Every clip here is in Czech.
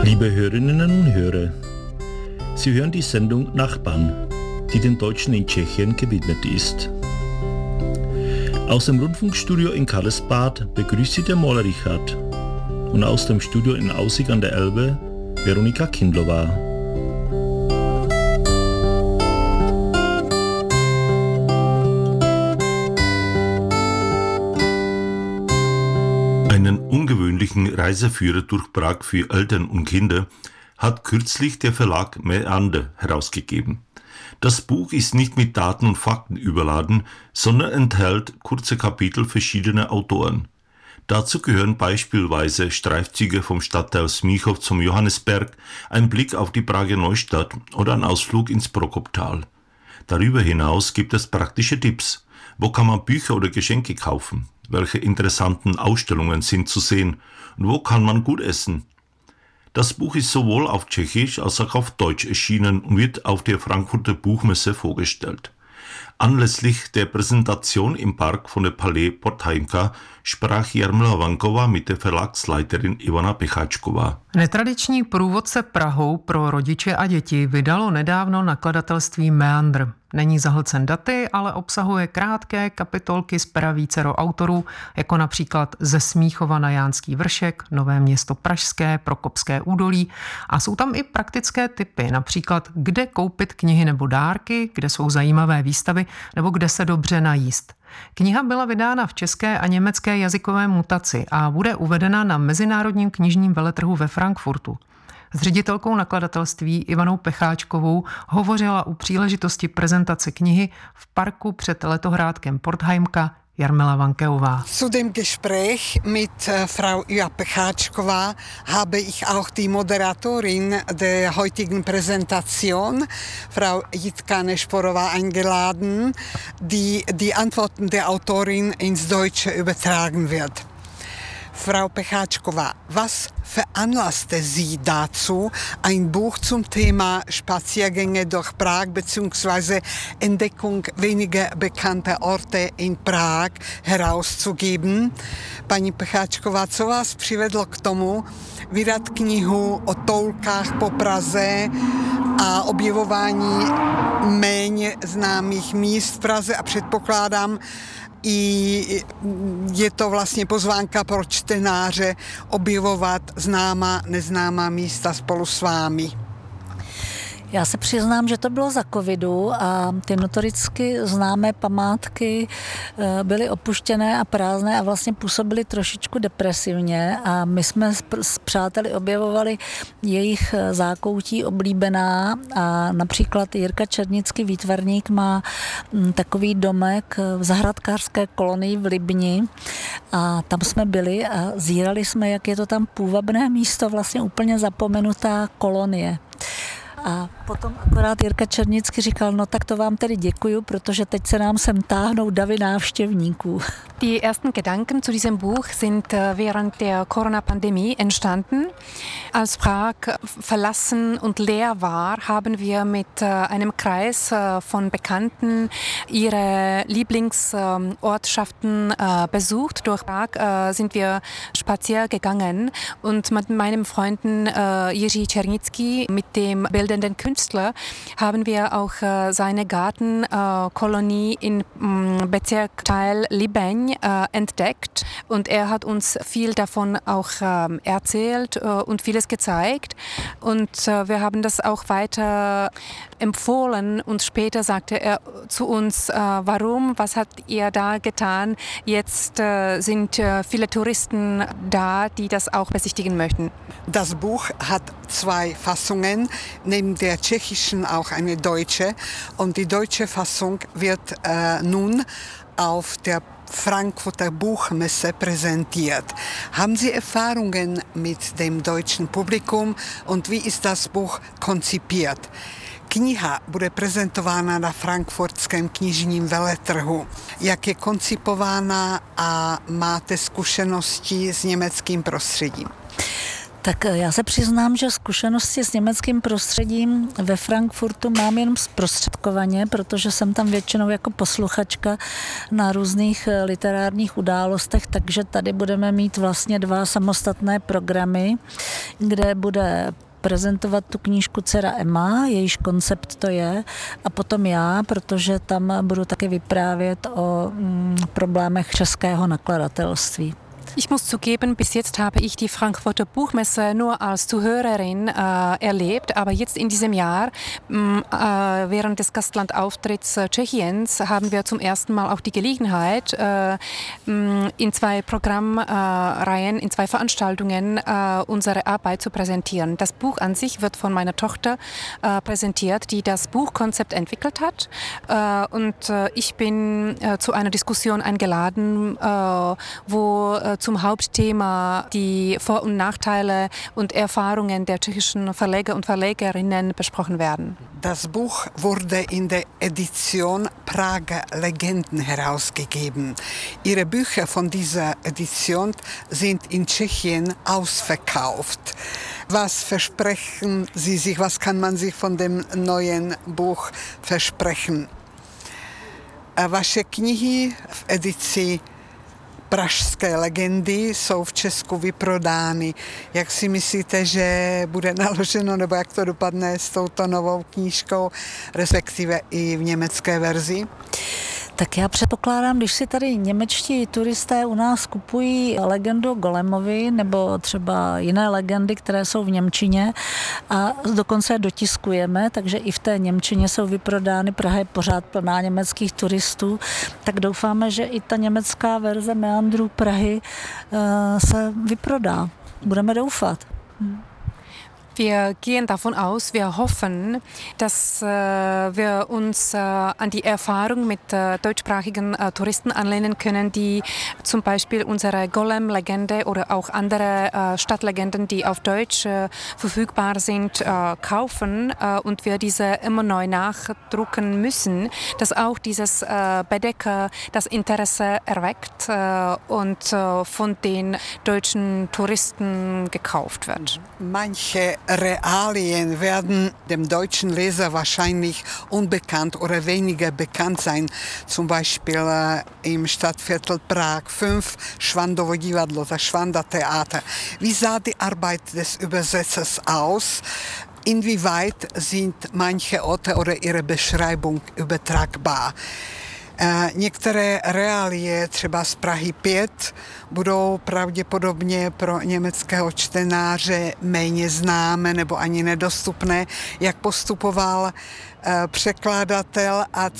Liebe Hörerinnen und Hörer, Sie hören die Sendung Nachbarn, die den Deutschen in Tschechien gewidmet ist. Aus dem Rundfunkstudio in Karlsbad begrüßt Sie der Maler Richard und aus dem Studio in Aussig an der Elbe Veronika Kindlova. Einen ungewöhnlichen Reiseführer durch Prag für Eltern und Kinder hat kürzlich der Verlag Meander herausgegeben. Das Buch ist nicht mit Daten und Fakten überladen, sondern enthält kurze Kapitel verschiedener Autoren. Dazu gehören beispielsweise Streifzüge vom Stadtteil Smíchov zum Johannesberg, ein Blick auf die Prager Neustadt oder ein Ausflug ins Prokoptal. Darüber hinaus gibt es praktische Tipps. Wo kann man Bücher oder Geschenke kaufen? Welche interessanten Ausstellungen sind zu sehen? Und wo kann man gut essen? Das Buch ist sowohl auf Tschechisch als auch auf Deutsch erschienen und wird auf der Frankfurter Buchmesse vorgestellt. Anlässlich der Präsentation im Park von der Palais Porthaimka sprach Jarmila Vanková mit der Verlagsleiterin Ivana Pecháčková. Netradiční průvodce Prahou pro rodiče a děti vydalo nedávno nakladatelství Meandr. Není zahlcen daty, ale obsahuje krátké kapitolky z pera vícero autorů, jako například Ze Smíchova na Jánský vršek, Nové Město pražské, Prokopské údolí. A jsou tam i praktické tipy, například kde koupit knihy nebo dárky, kde jsou zajímavé výstavy nebo kde se dobře najíst. Kniha byla vydána v české a německé jazykové mutaci a bude uvedena na Mezinárodním knižním veletrhu ve Frankfurtu. S ředitelkou nakladatelství Ivanou Pecháčkovou hovořila u příležitosti prezentace knihy v parku před letohrádkem Porthaimka Jarmila Vanková. Zu dem Gespräch mit Frau Ivana Pecháčková habe ich auch die Moderatorin der heutigen Präsentation, Frau Jitka Nesporová, eingeladen, die die Antworten der Autorin ins Deutsche übertragen wird. Frau Pecháčková, was veranlasste Sie dazu, ein Buch zum Thema Spaziergänge durch Prag bzw. Entdeckung weniger bekannter Orte in Prag herauszugeben? Paní Pecháčková, co vás přivedlo k tomu vydat knihu o toulkách po Praze a objevování méně známých míst v Praze a předpokládám, i je to vlastně pozvánka pro čtenáře objevovat známá, neznámá místa spolu s vámi. Já se přiznám, že to bylo za covidu a ty notoricky známé památky byly opuštěné a prázdné a vlastně působily trošičku depresivně a my jsme s přáteli objevovali jejich zákoutí oblíbená a například Jirka Černický výtvarník má takový domek v zahrádkářské kolonii v Libni a tam jsme byli a zírali jsme, jak je to tam půvabné místo, vlastně úplně zapomenutá kolonie. A potom akorát Jirka Černický říkal, no tak to vám tedy děkuju, protože teď se nám sem táhnou davy návštěvníků. Die ersten Gedanken zu diesem Buch sind während der Corona-Pandemie entstanden. Als Prag verlassen und leer war, haben wir mit einem Kreis von Bekannten ihre Lieblingsortschaften besucht. Durch Prag sind wir spazieren gegangen und mit meinem Freunden Jiří Černický, mit dem bildenden Künstler, haben wir auch seine Gartenkolonie in Bezirkteil Libeň entdeckt und er hat uns viel davon auch erzählt und vieles gezeigt und wir haben das auch weiter empfohlen und später sagte er zu uns, warum, was habt ihr da getan? Jetzt sind viele Touristen da, die das auch besichtigen möchten. Das Buch hat 2 Fassungen, neben der tschechischen auch eine deutsche und die deutsche Fassung wird nun auf der Frankfurter Buchmesse präsentiert. Haben Sie Erfahrungen mit dem deutschen Publikum und wie ist das Buch konzipiert? Kniha bude prezentována na frankfurtském knižním veletrhu. Jak je koncipována a máte zkušenosti s německým prostředím? Tak já se přiznám, že zkušenosti s německým prostředím ve Frankfurtu mám jenom zprostředkovaně, protože jsem tam většinou jako posluchačka na různých literárních událostech, takže tady budeme mít vlastně 2 samostatné programy, kde bude prezentovat tu knížku dcera Emma, jejíž koncept to je, a potom já, protože tam budu taky vyprávět o problémech českého nakladatelství. Ich muss zugeben, bis jetzt habe ich die Frankfurter Buchmesse nur als Zuhörerin erlebt, aber jetzt in diesem Jahr, während des Gastlandauftritts Tschechiens, haben wir zum ersten Mal auch die Gelegenheit, in 2 Programmreihen, in 2 Veranstaltungen unsere Arbeit zu präsentieren. Das Buch an sich wird von meiner Tochter präsentiert, die das Buchkonzept entwickelt hat, und ich bin zu einer Diskussion eingeladen, wo zum Hauptthema die Vor- und Nachteile und Erfahrungen der tschechischen Verleger und Verlegerinnen besprochen werden. Das Buch wurde in der Edition Prager Legenden herausgegeben. Ihre Bücher von dieser Edition sind in Tschechien ausverkauft. Was versprechen Sie sich, was kann man sich von dem neuen Buch versprechen? Vaše knihy v edici Pražské legendy jsou v Česku vyprodány. Jak si myslíte, že bude naloženo, nebo jak to dopadne s touto novou knížkou, respektive i v německé verzi? Tak já předpokládám, když si tady němečtí turisté u nás kupují legendu o Golemovi nebo třeba jiné legendy, které jsou v němčině a dokonce je dotiskujeme, takže i v té němčině jsou vyprodány, Praha je pořád plná německých turistů, tak doufáme, že i ta německá verze Meandrů Prahy se vyprodá. Budeme doufat. Wir gehen davon aus, wir hoffen, dass wir uns an die Erfahrung mit deutschsprachigen Touristen anlehnen können, die zum Beispiel unsere Golem-Legende oder auch andere Stadtlegenden, die auf Deutsch verfügbar sind, kaufen und wir diese immer neu nachdrucken müssen, dass auch dieses Bedecker das Interesse erweckt und von den deutschen Touristen gekauft wird. Manche Realien werden dem deutschen Leser wahrscheinlich unbekannt oder weniger bekannt sein. Zum Beispiel im Stadtviertel Prag 5 Schwandovo divadlo, das Schwanda-Theater. Wie sah die Arbeit des Übersetzers aus? Inwieweit sind manche Orte oder ihre Beschreibung übertragbar? Některé reálie, třeba z Prahy 5, budou pravděpodobně pro německého čtenáře méně známé nebo ani nedostupné. Jak postupoval překladatel a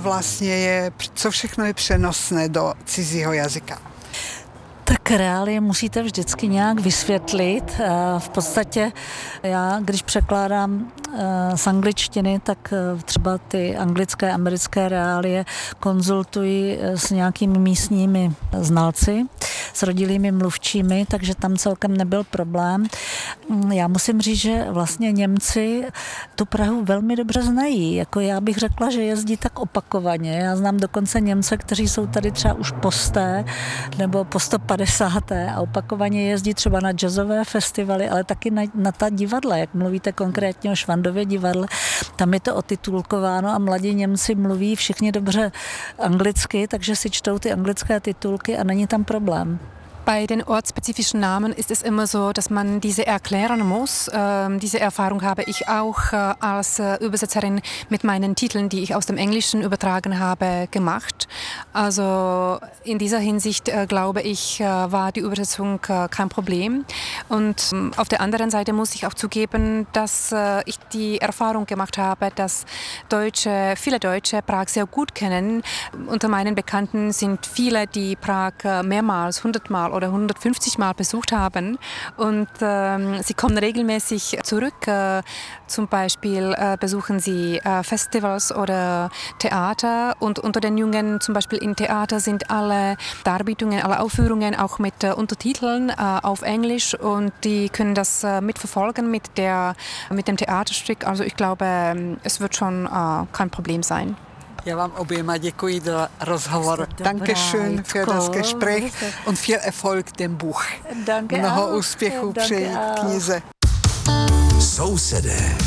co všechno je přenosné do cizího jazyka? Tak reálie musíte vždycky nějak vysvětlit. V podstatě já, když překládám z angličtiny, tak třeba ty anglické, americké reálie konzultuji s nějakými místními znalci, s rodilými mluvčími, takže tam celkem nebyl problém. Já musím říct, že vlastně Němci tu Prahu velmi dobře znají. Jako já bych řekla, že jezdí tak opakovaně. Já znám dokonce Němce, kteří jsou tady třeba už po 100 nebo po 150. a opakovaně jezdí třeba na jazzové festivaly, ale taky na ta divadla, jak mluvíte konkrétně o Švandově divadle. Tam je to otitulkováno a mladí Němci mluví všichni dobře anglicky, takže si čtou ty anglické titulky a není tam problém. Bei den ortsspezifischen Namen ist es immer so, dass man diese erklären muss. Diese Erfahrung habe ich auch als Übersetzerin mit meinen Titeln, die ich aus dem Englischen übertragen habe, gemacht. Also in dieser Hinsicht, glaube ich, war die Übersetzung kein Problem. Und auf der anderen Seite muss ich auch zugeben, dass ich die Erfahrung gemacht habe, dass viele Deutsche Prag sehr gut kennen. Unter meinen Bekannten sind viele, die Prag mehrmals, 100-mal oder 150-mal besucht haben und sie kommen regelmäßig zurück. Zum Beispiel besuchen sie Festivals oder Theater und unter den Jungen zum Beispiel im Theater sind alle Darbietungen, alle Aufführungen auch mit Untertiteln auf Englisch und die können das mitverfolgen mit dem Theaterstück. Also ich glaube, es wird schon kein Problem sein. Já vám oběma děkuji za rozhovor. Dankeschön für das Gespräch und viel Erfolg dem Buch. Danke Mnoho auch. úspěchů Danke přeji auch. knize. Sousedé.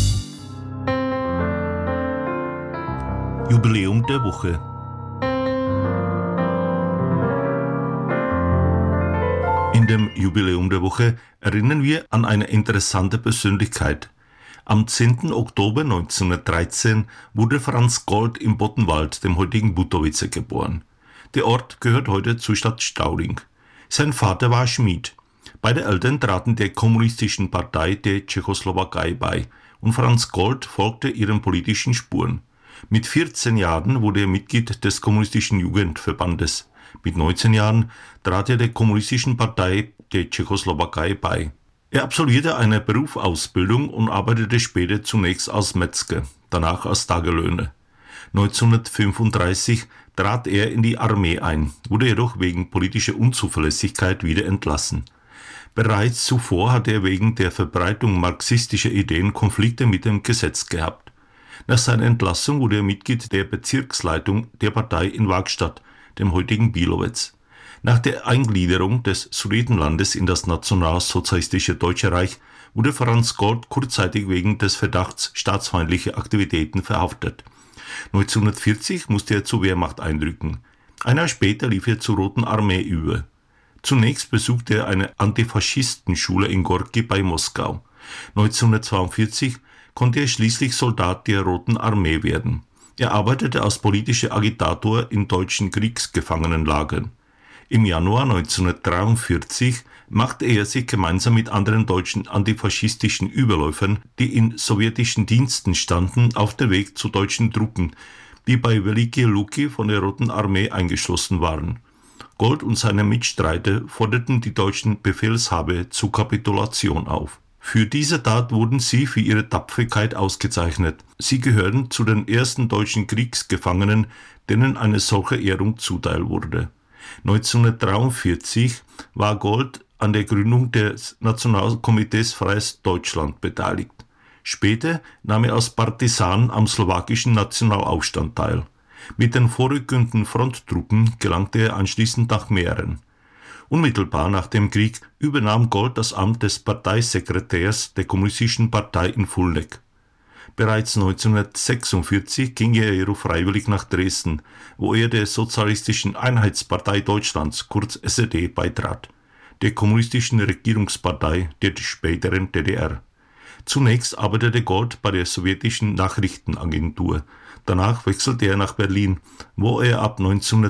Jubiläum der Woche. In dem Jubiläum der Woche erinnern wir an eine interessante Persönlichkeit. Am 10. Oktober 1913 wurde Franz Gold im Boddenwald, dem heutigen Butovice, geboren. Der Ort gehört heute zur Stadt Stauling. Sein Vater war Schmied. Beide Eltern traten der Kommunistischen Partei der Tschechoslowakei bei und Franz Gold folgte ihren politischen Spuren. Mit 14 Jahren wurde er Mitglied des Kommunistischen Jugendverbandes. Mit 19 Jahren trat er der Kommunistischen Partei der Tschechoslowakei bei. Er absolvierte eine Berufsausbildung und arbeitete später zunächst als Metzger, danach als Tagelöhner. 1935 trat er in die Armee ein, wurde jedoch wegen politischer Unzuverlässigkeit wieder entlassen. Bereits zuvor hatte er wegen der Verbreitung marxistischer Ideen Konflikte mit dem Gesetz gehabt. Nach seiner Entlassung wurde er Mitglied der Bezirksleitung der Partei in Waagstad, dem heutigen Bílovec. Nach der Eingliederung des Sudetenlandes in das nationalsozialistische Deutsche Reich wurde Franz Gold kurzzeitig wegen des Verdachts staatsfeindlicher Aktivitäten verhaftet. 1940 musste er zur Wehrmacht einrücken. Ein Jahr später lief er zur Roten Armee über. Zunächst besuchte er eine Antifaschistenschule in Gorki bei Moskau. 1942 konnte er schließlich Soldat der Roten Armee werden. Er arbeitete als politischer Agitator in deutschen Kriegsgefangenenlagern. Im Januar 1943 machte er sich gemeinsam mit anderen deutschen antifaschistischen Überläufern, die in sowjetischen Diensten standen, auf den Weg zu deutschen Truppen, die bei Veliki Luki von der Roten Armee eingeschlossen waren. Gold und seine Mitstreiter forderten die deutschen Befehlshaber zur Kapitulation auf. Für diese Tat wurden sie für ihre Tapferkeit ausgezeichnet. Sie gehören zu den ersten deutschen Kriegsgefangenen, denen eine solche Ehrung zuteil wurde. 1943 war Gold an der Gründung des Nationalkomitees Freies Deutschland beteiligt. Später nahm er als Partisan am slowakischen Nationalaufstand teil. Mit den vorrückenden Fronttruppen gelangte er anschließend nach Mähren. Unmittelbar nach dem Krieg übernahm Gold das Amt des Parteisekretärs der Kommunistischen Partei in Fulnek. Bereits 1946 ging er jedoch freiwillig nach Dresden, wo er der Sozialistischen Einheitspartei Deutschlands, kurz SED, beitrat, der kommunistischen Regierungspartei der späteren DDR. Zunächst arbeitete Gold bei der sowjetischen Nachrichtenagentur. Danach wechselte er nach Berlin, wo er ab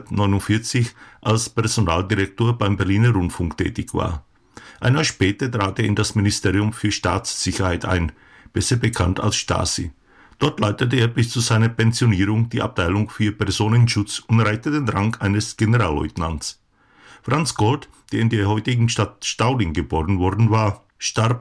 1949 als Personaldirektor beim Berliner Rundfunk tätig war. Ein Jahr später trat er in das Ministerium für Staatssicherheit ein, besser bekannt als Stasi. Dort leitete er bis zu seiner Pensionierung die Abteilung für Personenschutz und erreichte den Rang eines Generalleutnants. Franz Gold, der in der heutigen Stadt Stauling geboren worden war, starb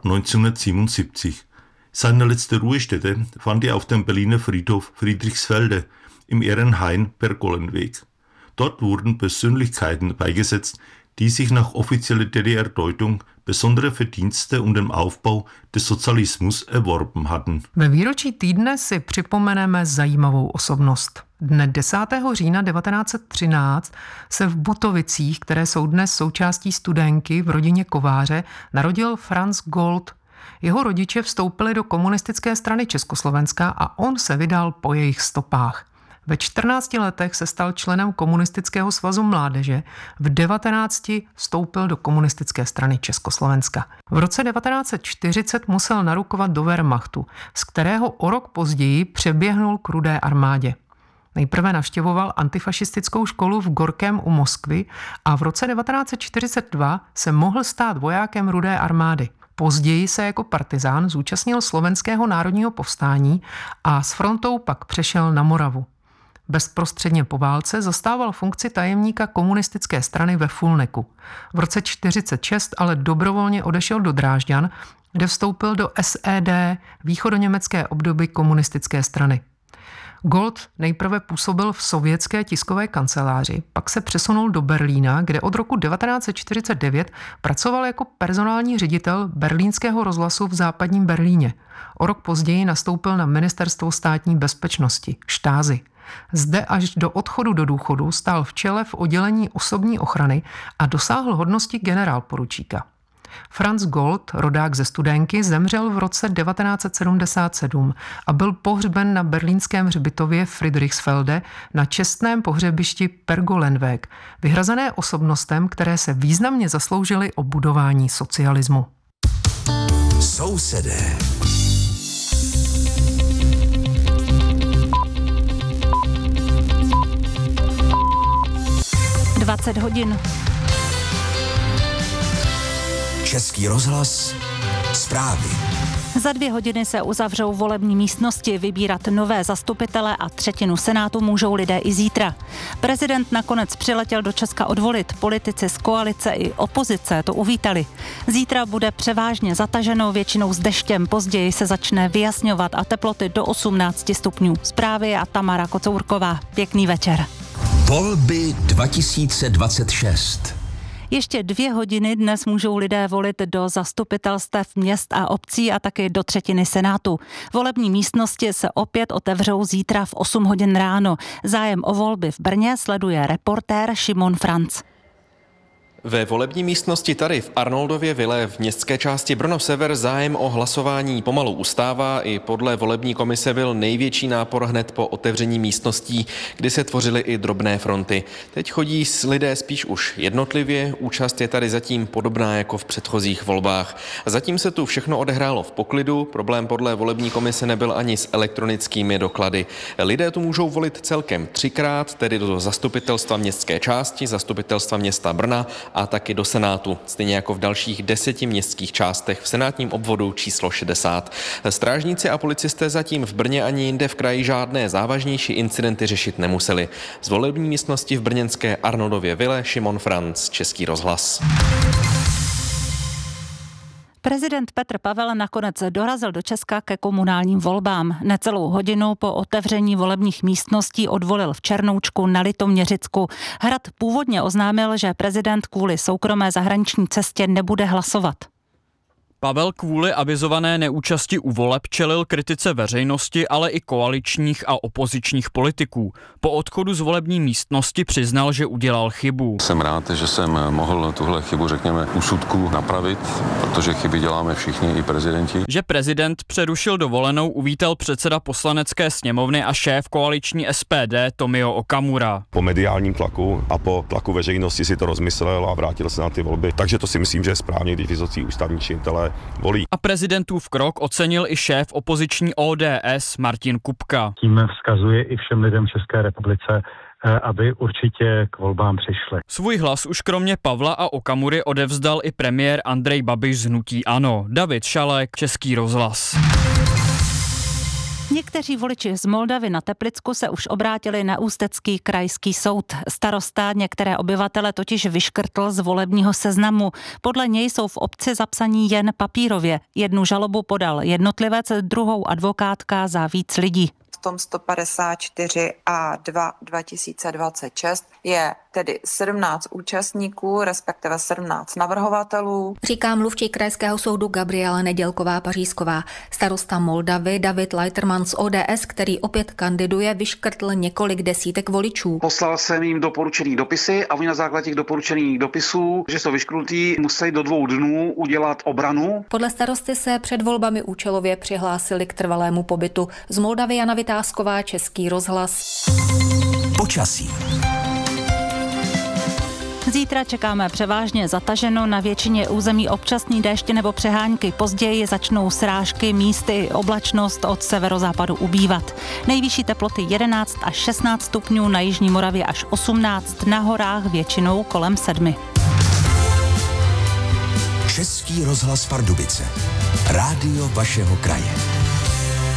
1977. Seine letzte Ruhestätte fand er auf dem Berliner Friedhof Friedrichsfelde im Ehrenhain Pergolenweg. Dort wurden Persönlichkeiten beigesetzt, die sich nach offizieller DDR-Deutung besondere Verdienste um den Aufbau des Sozialismus erworben hatten. Ve výročí týdne si připomeneme zajímavou osobnost. Dne 10. října 1913 se v Butovicích, které jsou dnes součástí Studenky v rodině kováře, narodil Franz Gold. Jeho rodiče vstoupili do komunistické strany Československa a on se vydal po jejich stopách. Ve 14 letech se stal členem Komunistického svazu mládeže, v 19 vstoupil do Komunistické strany Československa. V roce 1940 musel narukovat do Wehrmachtu, z kterého o rok později přeběhnul k Rudé armádě. Nejprve navštěvoval antifašistickou školu v Gorkém u Moskvy a v roce 1942 se mohl stát vojákem Rudé armády. Později se jako partizán zúčastnil slovenského národního povstání a s frontou pak přešel na Moravu. Bezprostředně po válce zastával funkci tajemníka komunistické strany ve Fulneku. V roce 1946 ale dobrovolně odešel do Drážďan, kde vstoupil do SED, východoněmecké obdoby komunistické strany. Gold nejprve působil v sovětské tiskové kanceláři, pak se přesunul do Berlína, kde od roku 1949 pracoval jako personální ředitel berlínského rozhlasu v západním Berlíně. O rok později nastoupil na Ministerstvo státní bezpečnosti, Stasi. Zde až do odchodu do důchodu stál v čele v oddělení osobní ochrany a dosáhl hodnosti generálporučíka. Franz Gold, rodák ze Studénky, zemřel v roce 1977 a byl pohřben na berlínském hřbitově Friedrichsfelde na čestném pohřebišti Pergolenweg, vyhrazené osobnostem, které se významně zasloužily o budování socialismu. Sousedé. hodin. Český rozhlas, zprávy. Za 2 hodiny se uzavřou volební místnosti, vybírat nové zastupitele a 1/3 senátu můžou lidé i zítra. Prezident nakonec přiletěl do Česka odvolit, politici z koalice i opozice to uvítali. Zítra bude převážně zataženo, většinou s deštěm, později se začne vyjasňovat a teploty do 18 stupňů. Zprávy a Tamara Kocourková. Pěkný večer. Volby 2026. Ještě 2 hodiny dnes můžou lidé volit do zastupitelstev měst a obcí a taky do 1/3 senátu. Volební místnosti se opět otevřou zítra v 8 hodin ráno. Zájem o volby v Brně sleduje reportér Šimon Franc. Ve volební místnosti tady v Arnoldově vile v městské části Brno-Sever zájem o hlasování pomalu ustává. I podle volební komise byl největší nápor hned po otevření místností, kdy se tvořily i drobné fronty. Teď chodí lidé spíš už jednotlivě, účast je tady zatím podobná jako v předchozích volbách. Zatím se tu všechno odehrálo v poklidu, problém podle volební komise nebyl ani s elektronickými doklady. Lidé tu můžou volit celkem 3krát, tedy do zastupitelstva městské části, zastupitelstva města Brna a taky do Senátu, stejně jako v dalších 10 městských částech v senátním obvodu číslo 60. Strážníci a policisté zatím v Brně ani jinde v kraji žádné závažnější incidenty řešit nemuseli. Z volební místnosti v brněnské Arnoldově vile Šimon Franc, Český rozhlas. Prezident Petr Pavel nakonec dorazil do Česka ke komunálním volbám. Necelou hodinu po otevření volebních místností odvolil v Černoučku na Litoměřicku. Hrad původně oznámil, že prezident kvůli soukromé zahraniční cestě nebude hlasovat. Pavel kvůli avizované neúčasti u voleb čelil kritice veřejnosti, ale i koaličních a opozičních politiků. Po odchodu z volební místnosti přiznal, že udělal chybu. Jsem rád, že jsem mohl tuhle chybu, řekněme, úsudku napravit, protože chyby děláme všichni, i prezidenti. Že prezident přerušil dovolenou, uvítal předseda poslanecké sněmovny a šéf koaliční SPD Tomio Okamura. Po mediálním tlaku a po tlaku veřejnosti si to rozmyslel a vrátil se na ty volby. Takže to si myslím, že je správně, když vysocí ústavní činitelé volí. A prezidentův krok ocenil i šéf opoziční ODS Martin Kupka. Tím vzkazuje i všem lidem v České republice, aby určitě k volbám přišli. Svůj hlas už kromě Pavla a Okamury odevzdal i premiér Andrej Babiš z hnutí ANO. David Šalek, Český rozhlas. Někteří voliči z Moldavy na Teplicku se už obrátili na Ústecký krajský soud. Starosta některé obyvatele totiž vyškrtl z volebního seznamu. Podle něj jsou v obci zapsaní jen papírově. Jednu žalobu podal jednotlivec, druhou advokátka za víc lidí. V tom 154 a 2026 je tedy 17 účastníků, respektive 17 navrhovatelů. Říká mluvčí krajského soudu Gabriela Nedělková-Pařízková. Starosta Moldavy David Leiterman z ODS, který opět kandiduje, vyškrtl několik desítek voličů. Poslal jsem jim doporučený dopisy a oni na základě těch doporučených dopisů, že jsou vyškrtnutí, musí do 2 dnů udělat obranu. Podle starosty se před volbami účelově přihlásili k trvalému pobytu. Z Moldavy Jana Vytázková, Český rozhlas. Počasí. Zítra čekáme převážně zataženo, na většině území občasný déšť nebo přehánky. Později začnou srážky, místy oblačnost od severozápadu ubývat. Nejvyšší teploty 11 až 16 stupňů, na jižní Moravě až 18, na horách většinou kolem 7. Český rozhlas Pardubice. Rádio vašeho kraje.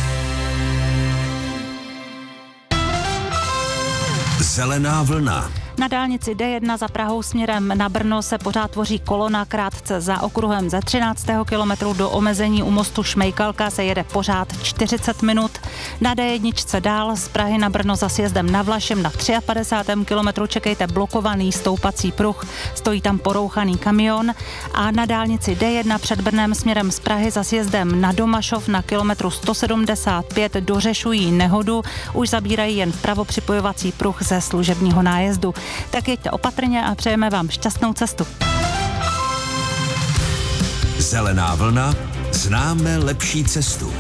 Zelená vlna. Na dálnici D1 za Prahou směrem na Brno se pořád tvoří kolona, krátce za okruhem ze 13. kilometru do omezení u mostu Šmejkalka se jede pořád 40 minut. Na D1 dál z Prahy na Brno za sjezdem na Vlašem na 53. kilometru čekejte blokovaný stoupací pruh, stojí tam porouchaný kamion. A na dálnici D1 před Brnem směrem z Prahy za sjezdem na Domašov na kilometru 175 dořešují nehodu, už zabírají jen vpravo připojovací pruh ze služebního nájezdu. Tak jeďte opatrně a přejeme vám šťastnou cestu. Zelená vlna, známe lepší cestu.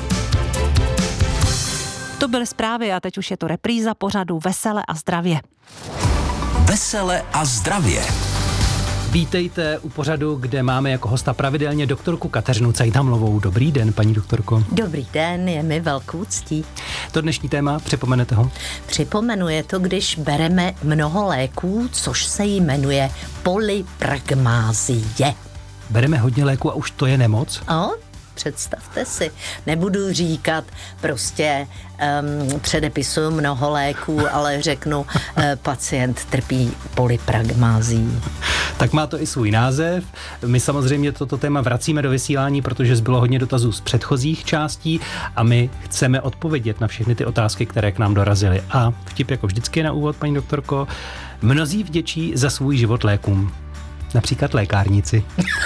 To byly zprávy a teď už je to repríza pořadu Vesele a zdravě. Vesele a zdravě. Vítejte u pořadu, kde máme jako hosta pravidelně doktorku Kateřinu Cajdhamlovou. Dobrý den, paní doktorko. Dobrý den, je mi velkou ctí. To dnešní téma, připomenete ho? Připomenu je to, když bereme mnoho léků, což se jmenuje polypragmázie. Bereme hodně léků a už to je nemoc? Představte si, nebudu říkat prostě předepisuju mnoho léků, ale řeknu pacient trpí polypragmázií. Tak má to i svůj název. My samozřejmě toto téma vracíme do vysílání, protože zbylo hodně dotazů z předchozích částí a my chceme odpovědět na všechny ty otázky, které k nám dorazily. A vtip jako vždycky na úvod, paní doktorko, mnozí vděčí za svůj život lékům. Například lékárníci.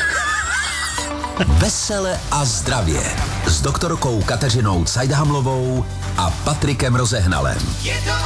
Vesele a zdravě s doktorkou Kateřinou Cajdhamlovou a Patrikem Rozehnalem.